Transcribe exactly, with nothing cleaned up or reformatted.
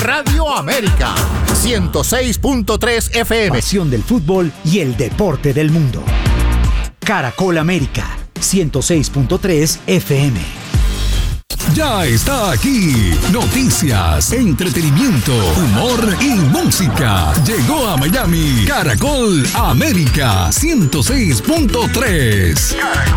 Radio América, ciento seis punto tres F M. Pasión del fútbol y el deporte del mundo. Caracol América, ciento seis punto tres F M. Ya está aquí. Noticias, entretenimiento, humor y música. Llegó a Miami Caracol América ciento seis punto tres.